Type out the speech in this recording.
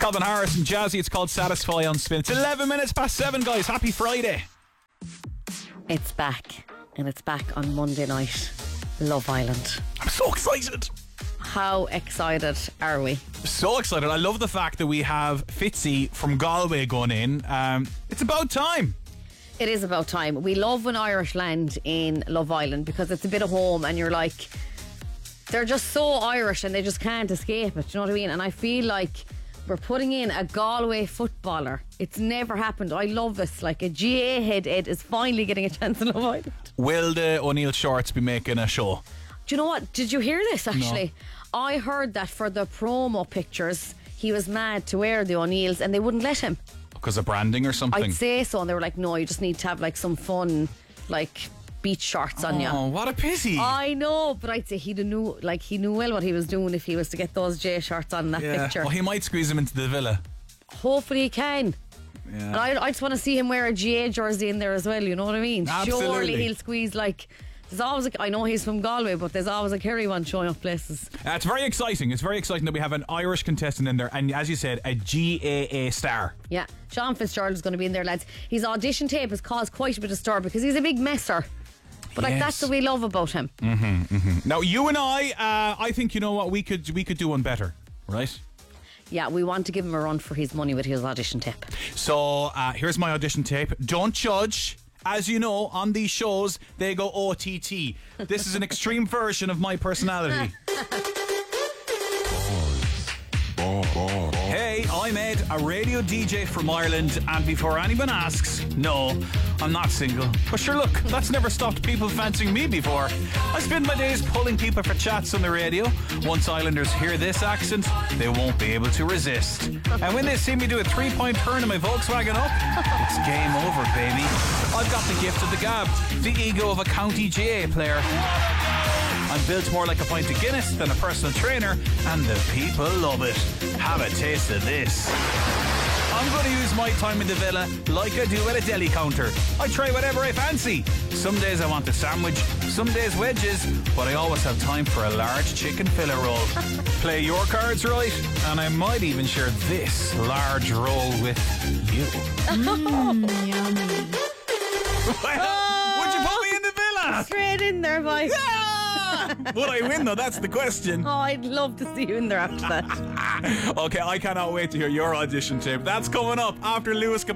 Calvin Harris and Jazzy. It's called Satisfy on Spin. It's 11 minutes past 7, guys. Happy Friday. It's back, and it's back on Monday night. Love Island. I'm so excited. How excited are we? So excited. I love the fact that we have Fitzy from Galway going in. It's about time. It is about time. We love when Irish land in Love Island because it's a bit of home and you're like, they're just so Irish and they just can't escape it. Do you know what I mean? And I feel like we're putting in a Galway footballer. It's never happened. I love this. Like a GA head Ed is finally getting a chance in Love Island. Will the O'Neill Shorts be making a show? Do you know what? Did you hear this actually? No. I heard that for the promo pictures, he was mad to wear the O'Neills and they wouldn't let him. Because of branding or something? I'd say so. And they were like, no, you just need to have like some fun, like beach shorts on you. Oh, what a pity. I know, but I'd say he knew well what he was doing if he was to get those J shorts on that picture. Well, he might squeeze him into the villa. Hopefully he can. Yeah. And I just want to see him wear a GA jersey in there as well, you know what I mean? Absolutely. Surely he'll squeeze like... There's always I know he's from Galway, but there's always a Kerry one showing up places. It's very exciting. It's very exciting that we have an Irish contestant in there, and as you said, a GAA star. Yeah, Sean Fitzgerald is going to be in there, lads. His audition tape has caused quite a bit of stir because he's a big messer. But like that's what we love about him. Now you and I think, you know what, we could do one better, right? Yeah, we want to give him a run for his money with his audition tape. So here's my audition tape. Don't judge. As you know, on these shows, they go OTT. This is an extreme version of my personality. Hey, I'm Ed, a radio DJ from Ireland, and before anyone asks, no, I'm not single. But sure, look, that's never stopped people fancying me before. I spend my days pulling people for chats on the radio. Once Islanders hear this accent, they won't be able to resist. And when they see me do a 3-point turn in my Volkswagen up, it's game over, baby. I've got the gift of the gab, the ego of a county GA player. I'm built more like a pint of Guinness than a personal trainer, and the people love it. Have a taste of this. I'm going to use my time in the villa like I do at a deli counter. I try whatever I fancy. Some days I want a sandwich, some days wedges, but I always have time for a large chicken fillet roll. Play your cards right, and I might even share this large roll with you. Yummy. Well, would you put me in the villa? Straight in there, boy. Would I win though? That's the question. Oh, I'd love to see you in there after that. Okay, I cannot wait to hear your audition tape. That's coming up after Lewis